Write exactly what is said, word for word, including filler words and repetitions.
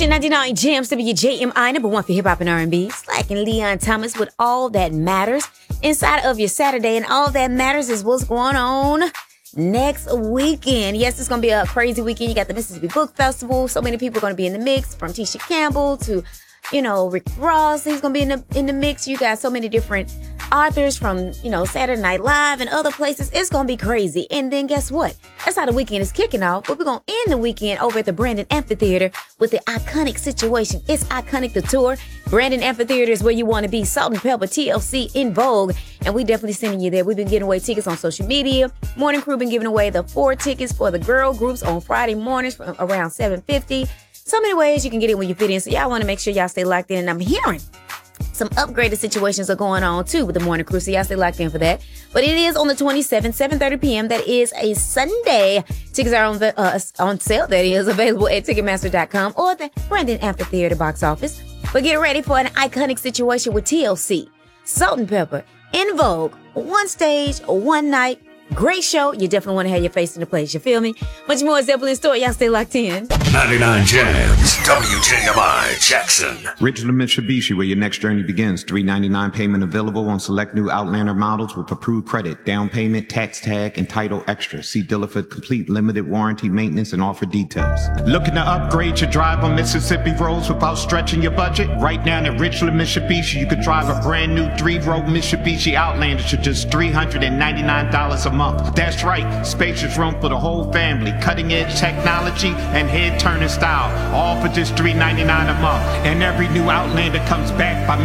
Station ninety-nine Jams, W J M I, number one for hip hop and R and B. Slack and Leon Thomas with All That Matters inside of your Saturday. And all that matters is what's going on next weekend. Yes, it's going to be a crazy weekend. You got the Mississippi Book Festival. So many people are going to be in the mix, from Tisha Campbell to, you know, Rick Ross. He's going to be in the in the mix. You got so many different authors from, you know, Saturday Night Live and other places. It's going to be crazy. And then guess what? That's how the weekend is kicking off. But we're going to end the weekend over at the Brandon Amphitheater with the Iconic Situation. It's Iconic the Tour. Brandon Amphitheater is where you want to be. Salt and Pepper, T L C, In Vogue. And we definitely sending you there. We've been giving away tickets on social media. Morning Crew been giving away the four tickets for the girl groups on Friday mornings from around seven fifty. So many ways you can get in when you fit in. So y'all want to make sure y'all stay locked in. And I'm hearing some upgraded situations are going on too with the Morning Crew. So y'all stay locked in for that. But it is on the twenty-seventh, seven thirty p.m. That is a Sunday. Tickets are on, the, uh, on sale. That is available at Ticketmaster dot com or the Brandon Amphitheater box office. But get ready for an iconic situation with T L C, Salt and Pepper, In Vogue, one stage, one night. Great show. You definitely want to have your face in the place. You feel me? Much more is definitely in store. Y'all stay locked in. ninety-nine Jams, W J M I, Jackson. Ridgeland Mitsubishi, where your next journey begins. three ninety-nine payment available on select new Outlander models with approved credit, down payment, tax tag, and title extra. See dealer for complete limited warranty maintenance and offer details. Looking to upgrade your drive on Mississippi roads without stretching your budget? Right now at Ridgeland Mitsubishi, you could drive a brand new three-row Mitsubishi Outlander for just three hundred ninety-nine dollars a month. That's right, spacious room for the whole family, cutting edge technology and head turning style, all for just three ninety-nine a month. And every new Outlander comes back by